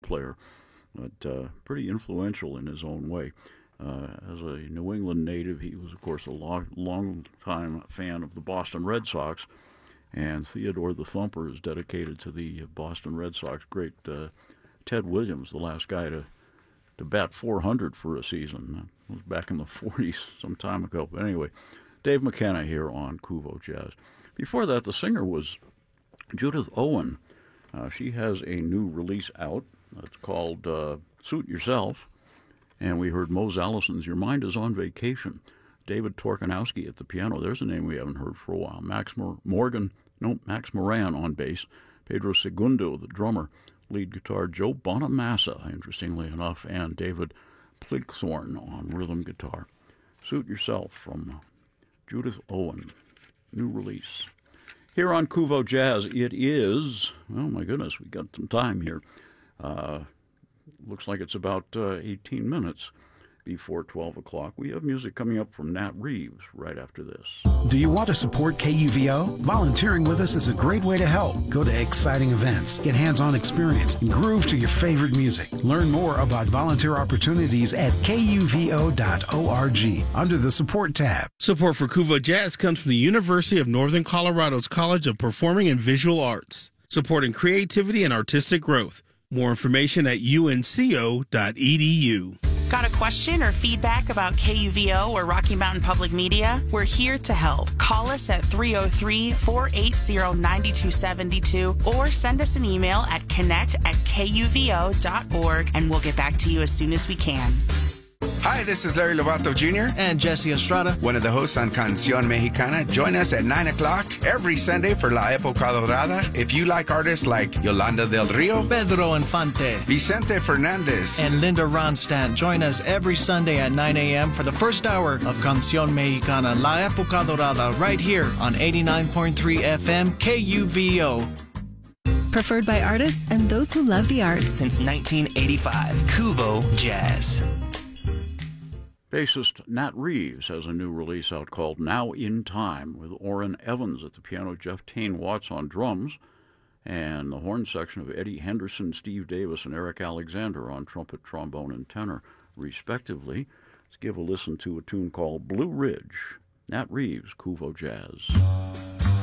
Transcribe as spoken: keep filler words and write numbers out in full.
player, but uh, pretty influential in his own way. Uh, as a New England native, he was, of course, a long, long time fan of the Boston Red Sox, and Theodore the Thumper is dedicated to the Boston Red Sox great uh, Ted Williams, the last guy to, to bat four hundred for a season. It was back in the forties, some time ago. But anyway, Dave McKenna here on Kuvo Jazz. Before that, the singer was Judith Owen. Uh, she has a new release out. It's called uh, Suit Yourself. And we heard Mose Allison's Your Mind is on Vacation. David Torkanowski at the piano. There's a name we haven't heard for a while. Max Mor- Morgan, no, Max Moran on bass. Pedro Segundo, the drummer. Lead guitar, Joe Bonamassa, interestingly enough, and David Pligthorn on rhythm guitar. Suit Yourself from Judith Owen. New release. Here on Kuvo Jazz, it is, oh my goodness, we got some time here. Uh, looks like it's about uh, eighteen minutes before twelve o'clock. We have music coming up from Nat Reeves right after this. Do you want to support K U V O? Volunteering with us is a great way to help. Go to exciting events, get hands-on experience, and groove to your favorite music. Learn more about volunteer opportunities at K U V O dot org under the Support tab. Support for Kuvo Jazz comes from the University of Northern Colorado's College of Performing and Visual Arts, supporting creativity and artistic growth. More information at U N C O dot E D U. Got a question or feedback about K U V O or Rocky Mountain Public Media? We're here to help. Call us at three oh three, four eight zero, nine two seven two or send us an email at connect at K U V O dot org and we'll get back to you as soon as we can. Hi, this is Larry Lovato Junior and Jesse Estrada, one of the hosts on Canción Mexicana. Join us at nine o'clock every Sunday for La Época Dorada. If you like artists like Yolanda del Rio, Pedro Infante, Vicente Fernandez, and Linda Ronstadt, join us every Sunday at nine a.m. for the first hour of Canción Mexicana, La Época Dorada, right here on eighty-nine point three F M K U V O. Preferred by artists and those who love the arts. Since nineteen eighty-five, Kuvo Jazz. Bassist Nat Reeves has a new release out called Now in Time with Orrin Evans at the piano, Jeff Tane Watts on drums, and the horn section of Eddie Henderson, Steve Davis, and Eric Alexander on trumpet, trombone, and tenor, respectively. Let's give a listen to a tune called Blue Ridge. Nat Reeves, Kuvo Jazz.